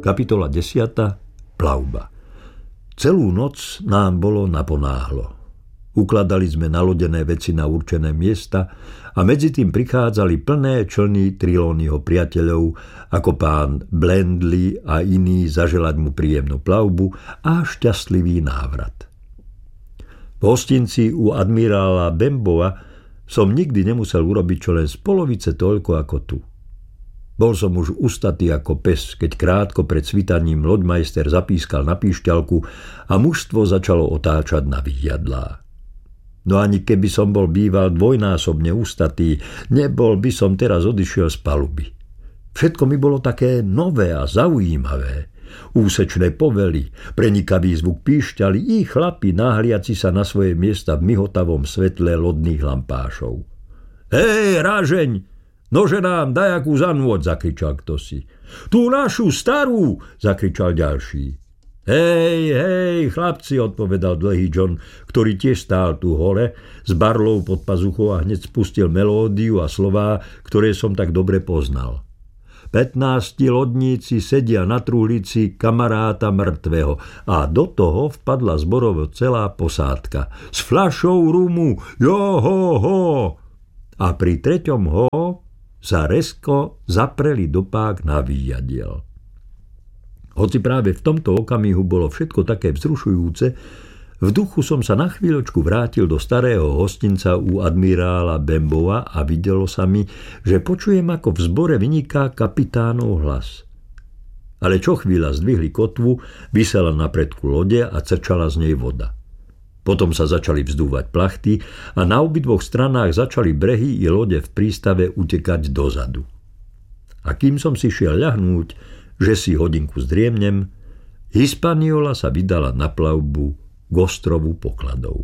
Kapitola 10. Plavba. Celú noc nám bolo naponáhlo. Ukladali sme nalodené veci na určené miesta a medzi tým prichádzali plné člny Trelawneyho priateľov, ako pán Blendley a iní, zaželať mu príjemnú plavbu a šťastlivý návrat. V hostinci u admirála Benbowa som nikdy nemusel urobiť čo len z polovice toľko ako tu. Bol som už ustatý ako pes, keď krátko pred svitaním loďmajster zapískal na píšťalku a mužstvo začalo otáčať na výjadlá. No ani keby som bol býval dvojnásobne ustatý, nebol by som teraz odišiel z paluby. Všetko mi bolo také nové a zaujímavé. Úsečné povely, prenikavý zvuk píšťaly i chlapi náhliaci sa na svoje miesta v mihotavom svetle lodných lampášov. Hej, rážeň! Nože nám, daj akú zanôť, zakričal ktosi. Tú našu starú, zakričal ďalší. Hej, chlapci, odpovedal dlhý John, ktorý tiež stál tu hore, s barlou pod pazuchou a hneď spustil melódiu a slová, ktoré som tak dobre poznal. 15 lodníci sedia na truhlici kamaráta mŕtvého a do toho vpadla zborovo celá posádka. S fľašou rumu, ho. A pri treťom ho sa rezko zapreli do pák na výjadiel. Hoci práve v tomto okamihu bolo všetko také vzrušujúce, v duchu som sa na chvíľočku vrátil do starého hostinca u admirála Benbowa a videlo sa mi, že počujem, ako v zbore vyniká kapitánov hlas. Ale čo chvíľa zdvihli kotvu, visela na predku lode a crčala z nej voda. Potom sa začali vzdúvať plachty a na obidvoch stranách začali brehy i lode v prístave utekať dozadu. A kým som si šiel ľahnúť, že si hodinku zdriemnem, Hispaniola sa vydala na plavbu k ostrovu pokladov.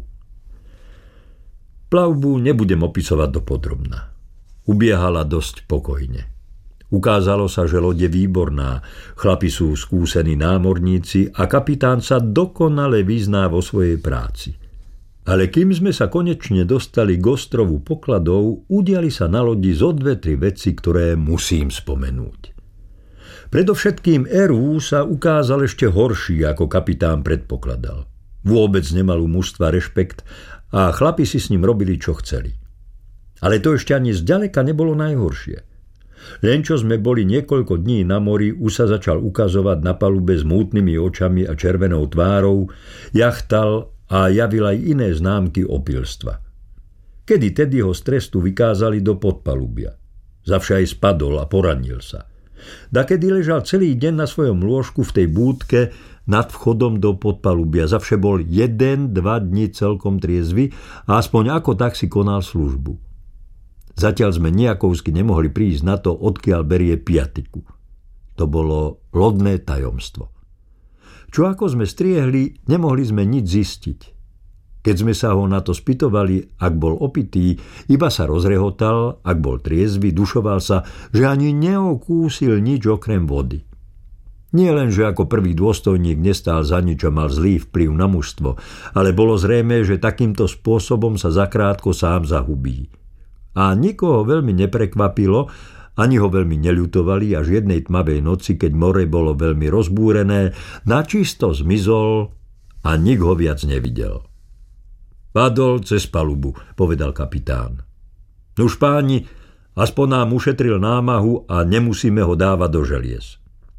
Plavbu nebudem opisovať dopodrobna. Ubiehala dosť pokojne. Ukázalo sa, že loď je výborná, chlapi sú skúsení námorníci a kapitán sa dokonale vyzná vo svojej práci. Ale kým sme sa konečne dostali k ostrovu pokladov, udiali sa na lodi zo 2-3 veci, ktoré musím spomenúť. Predovšetkým Eru sa ukázal ešte horší, ako kapitán predpokladal. Vôbec nemal u mužstva rešpekt a chlapi si s ním robili, čo chceli. Ale to ešte ani zďaleka nebolo najhoršie. Len čo sme boli niekoľko dní na mori, už sa začal ukazovať na palube s mútnymi očami a červenou tvárou, jachtal a javil aj iné známky opilstva. Kedy tedy ho z trestu vykázali do podpalubia. Zavše aj spadol a poranil sa. Dakedy ležal celý deň na svojom lôžku v tej búdke nad vchodom do podpalubia. Zavše bol 1-2 dni celkom triezvy a aspoň ako tak si konal službu. Zatiaľ sme nejakovsky nemohli prísť na to, odkiaľ berie piatiku. To bolo lodné tajomstvo. Čo ako sme striehli, nemohli sme nič zistiť. Keď sme sa ho na to spytovali, ak bol opitý, iba sa rozrehotal, ak bol triezvy, dušoval sa, že ani neokúsil nič okrem vody. Nie len, že ako prvý dôstojník nestál za nič a mal zlý vplyv na mužstvo, ale bolo zrejmé, že takýmto spôsobom sa zakrátko sám zahubí. A nikoho veľmi neprekvapilo, ani ho veľmi neľutovali, až jednej tmavej noci, keď more bolo veľmi rozbúrené, načisto zmizol a nik ho viac nevidel. Padol cez palubu, povedal kapitán. Nuž páni, aspoň nám ušetril námahu a nemusíme ho dávať do želiez.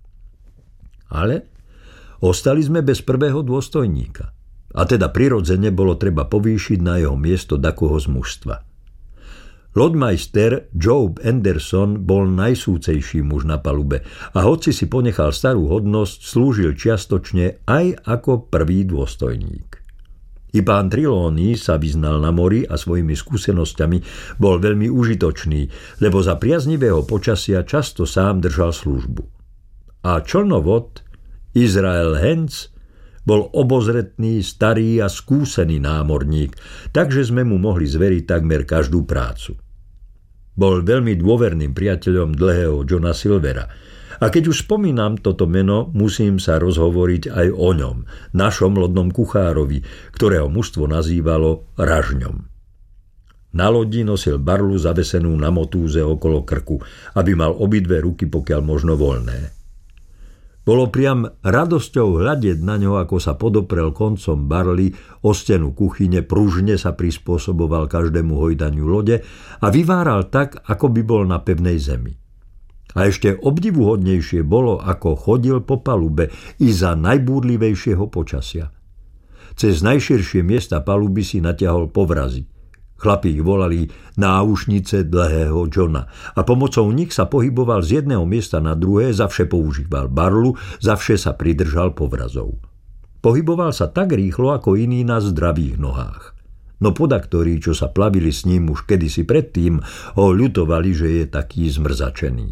Ale ostali sme bez prvého dôstojníka. A teda prirodzene bolo treba povýšiť na jeho miesto dakoho z mužstva. Loďmajster Job Anderson bol najsúcejší muž na palube a hoci si ponechal starú hodnosť, slúžil čiastočne aj ako prvý dôstojník. I pán Trelawney sa vyznal na mori a svojimi skúsenosťami bol veľmi užitočný, lebo za priaznivého počasia často sám držal službu. A člnovod Izrael Hens bol obozretný, starý a skúsený námorník, takže sme mu mohli zveriť takmer každú prácu. Bol veľmi dôverným priateľom dlhého Johna Silvera. A keď už spomínam toto meno, musím sa rozhovoriť aj o ňom, našom lodnom kuchárovi, ktorého mužstvo nazývalo Ražňom. Na lodi nosil barlu zavesenú na motúze okolo krku, aby mal obidve ruky pokiaľ možno voľné. Bolo priam radosťou hľadieť na ňo, ako sa podoprel koncom barly o stenu kuchyne, pružne sa prispôsoboval každému hojdaniu lode a vyváral tak, ako by bol na pevnej zemi. A ešte obdivuhodnejšie bolo, ako chodil po palube i za najbúrlivejšieho počasia. Cez najširšie miesta paluby si natiahol povrazy. Chlapi ich volali náušnice dlhého Johna a pomocou nich sa pohyboval z jedného miesta na druhé, zavše používal barlu, zavše sa pridržal povrazov. Pohyboval sa tak rýchlo ako iní na zdravých nohách. No podaktori, čo sa plavili s ním už kedysi predtým, ho ľutovali, že je taký zmrzačený.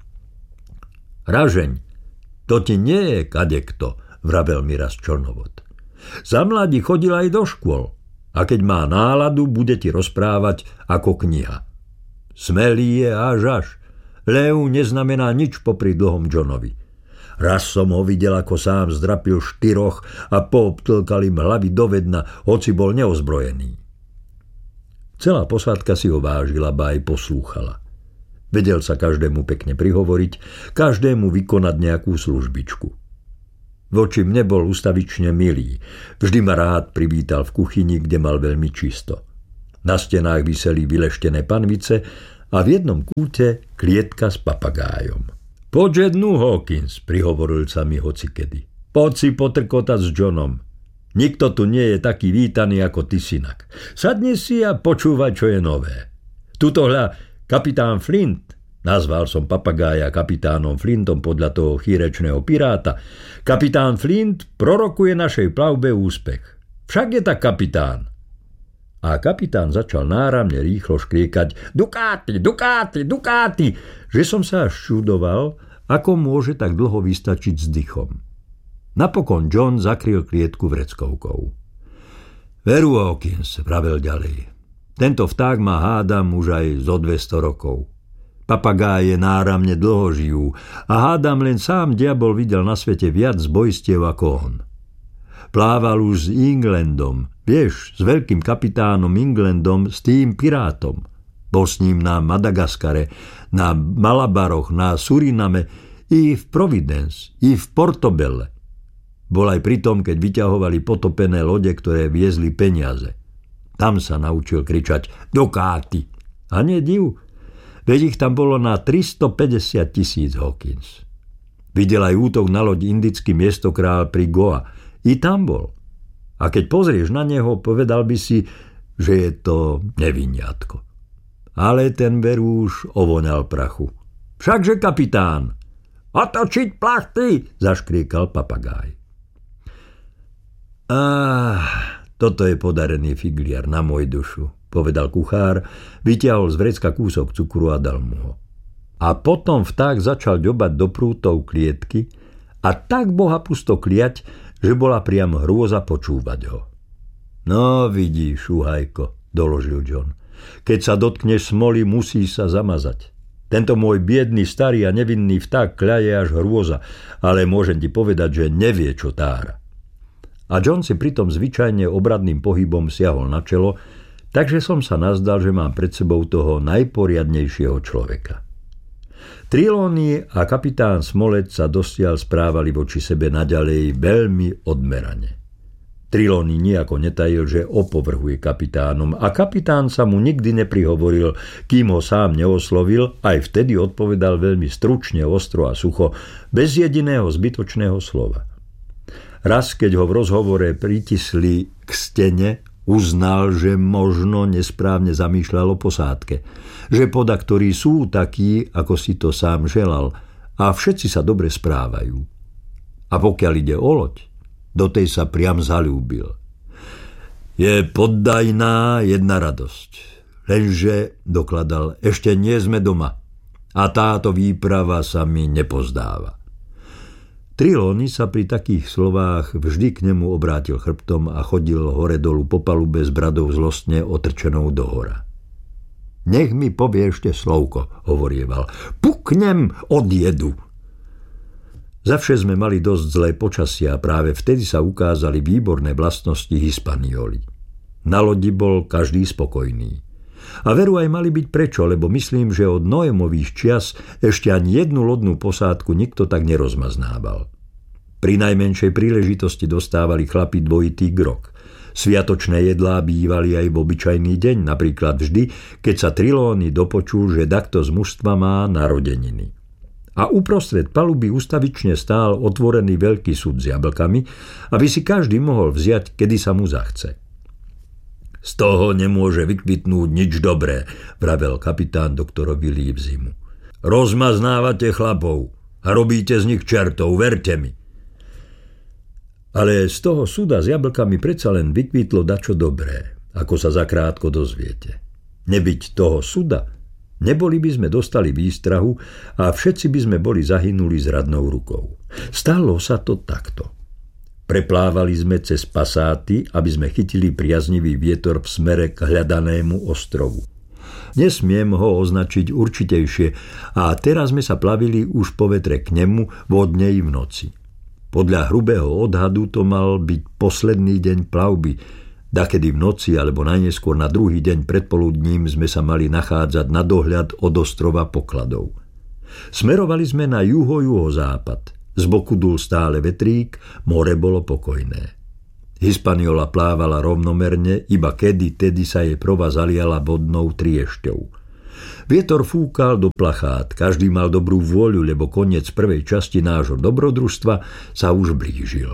Ražeň, to ti nie je kadekto, vravel mi raz Čornovod. Za mladí chodil aj do škôl. A keď má náladu, bude ti rozprávať ako kniha. Smelý je až. Lev neznamená nič popri dlhom Johnovi. Raz som ho videl, ako sám zdrapil 4 a poobtlkal im hlavy do vedna, hoci bol neozbrojený. Celá posádka si ho vážila, ba aj poslúchala. Vedel sa každému pekne prihovoriť, každému vykonať nejakú službičku. Voči mne bol ustavične milý. Vždy ma rád privítal v kuchyni, kde mal veľmi čisto. Na stenách viseli vyleštené panvice a v jednom kúte klietka s papagájom. Poď jednu, Hawkins, prihovoril sa mi hocikedy. Poď si potrkotať s Johnom. Nikto tu nie je taký vítaný ako ty, synak. Sadni si a počúvaj, čo je nové. Tuto hľa kapitán Flint. Nazval som papagája kapitánom Flintom podľa toho chýrečného piráta. Kapitán Flint prorokuje našej plavbe úspech. Však je tak, kapitán. A kapitán začal náramne rýchlo škriekať Dukáty, Dukáty, Dukáty, že som sa až čudoval, ako môže tak dlho vystačiť s dychom. Napokon John zakryl klietku vreckovkou. Veru, Hawkins, vravel ďalej. Tento vták má, hádam, už aj zo 200 rokov. Papagáje náramne dlho žijú a hádam len sám diabol videl na svete viac zbojstiev ako on. Plával už s Englandom, vieš, s veľkým kapitánom Englandom, s tým pirátom. Bol s ním na Madagaskare, na Malabaroch, na Suriname, i v Providence, i v Portobelle. Bol aj pri tom, keď vyťahovali potopené lode, ktoré viezli peniaze. Tam sa naučil kričať Dukáty. A nie div, veď ich tam bolo na 350 000, Hawkins. Videl aj útok na loď indický miestokrál pri Goa. I tam bol. A keď pozrieš na neho, povedal by si, že je to neviniatko. Ale ten veru už ovoňal prachu. Všakže, kapitán! Otočiť plachty! Zaškriekal papagáj. Toto je podarený figliar na môj dušu, povedal kuchár, vytiahol z vrecka kúsok cukru a dal mu ho. A potom vták začal ďobať do prútov klietky a tak bohapusto kliať, že bola priam hrôza počúvať ho. No vidíš, šuhajko, doložil John. Keď sa dotkneš smoly, musí sa zamazať. Tento môj biedný, starý a nevinný vták kľaje až hrôza, ale môžem ti povedať, že nevie, čo tára. A John si pritom zvyčajne obradným pohybom siahol na čelo, takže som sa nazdal, že mám pred sebou toho najporiadnejšieho človeka. Trelawney a kapitán Smollett sa dosiaľ správali voči sebe naďalej veľmi odmerane. Trelawney nijako netajil, že opovrhuje kapitánom a kapitán sa mu nikdy neprihovoril, kým ho sám neoslovil, aj vtedy odpovedal veľmi stručne, ostro a sucho, bez jediného zbytočného slova. Raz, keď ho v rozhovore pritisli k stene, uznal, že možno nesprávne zamýšľal o posádke, že podaktori sú takí, ako si to sám želal, a všetci sa dobre správajú. A pokiaľ ide o loď, do tej sa priam zaľúbil. Je poddajná jedna radosť, lenže, dokladal, ešte nie sme doma a táto výprava sa mi nepozdáva. Trelawney sa pri takých slovách vždy k nemu obrátil chrbtom a chodil hore dolu po palube s bradou zlostne otrčenou dohora. Nech mi povie ešte slovko, hovorieval. Puknem od jedu. Zavše sme mali dosť zlé počasie a práve vtedy sa ukázali výborné vlastnosti Hispanioli. Na lodi bol každý spokojný. A veru aj mali byť prečo, lebo myslím, že od Noémových čias ešte ani jednu lodnú posádku nikto tak nerozmaznával. Pri najmenšej príležitosti dostávali chlapi dvojitý grog. Sviatočné jedlá bývali aj v obyčajný deň, napríklad vždy, keď sa Trilóny dopočul, že dakto z mužstva má narodeniny. A uprostred paluby ustavične stál otvorený veľký súd s jablkami, aby si každý mohol vziať, kedy sa mu zachce. Z toho nemôže vykvitnúť nič dobré, vravel kapitán doktorovi Livesimu. Rozmaznávate chlapov a robíte z nich čertov, verte mi. Ale z toho súda s jablkami predsa len vykvitlo dačo dobré, ako sa zakrátko dozviete. Nebyť toho súda, neboli by sme dostali výstrahu a všetci by sme boli zahynuli s radnou rukou. Stalo sa to takto. Preplávali sme cez pasáty, aby sme chytili priaznivý vietor v smere k hľadanému ostrovu. Nesmiem ho označiť určitejšie a teraz sme sa plavili už po vetre k nemu vodne i v noci. Podľa hrubého odhadu to mal byť posledný deň plavby, dakedy v noci alebo najneskôr na druhý deň predpoludním sme sa mali nachádzať na dohľad od ostrova pokladov. Smerovali sme na juho-juhozápad. Z boku dul stále vetrík, more bolo pokojné. Hispaniola plávala rovnomerne, iba kedy-tedy sa jej prova zaliala vodnou triešťou. Vietor fúkal do plachát, každý mal dobrú vôľu, lebo koniec prvej časti nášho dobrodružstva sa už blížil.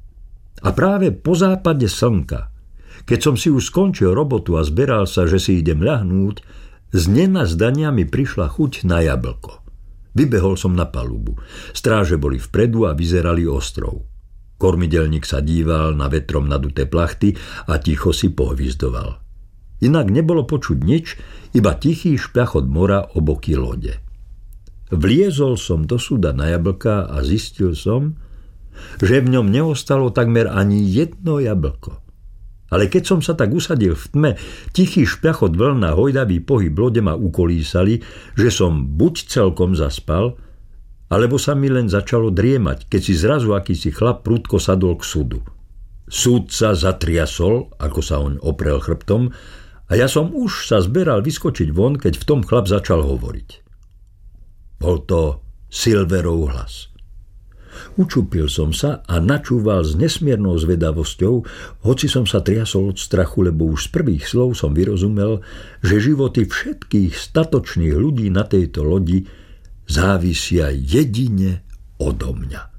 A práve po západe slnka, keď som si už skončil robotu a zberal sa, že si idem ľahnúť, z nenazdania mi prišla chuť na jablko. Vybehol som na palubu. Stráže boli vpredu a vyzerali ostrov. Kormidelník sa díval na vetrom naduté plachty a ticho si pohvizdoval. Inak nebolo počuť nič, iba tichý špľachot mora o boky lode. Vliezol som do súda na jablka a zistil som, že v ňom neostalo takmer ani jedno jablko. Ale keď som sa tak usadil v tme, tichý špľachot vln a hojdavý pohyb lode ma ukolísali, že som buď celkom zaspal, alebo sa mi len začalo driemať, keď si zrazu akýsi chlap prudko sadol k súdu. Súd sa zatriasol, ako sa oň oprel chrbtom, a ja som už sa zberal vyskočiť von, keď v tom chlap začal hovoriť. Bol to Silverov hlas. Učupil som sa a načúval s nesmiernou zvedavosťou, hoci som sa triasol od strachu, lebo už z prvých slov som vyrozumel, že životy všetkých statočných ľudí na tejto lodi závisia jedine odo mňa.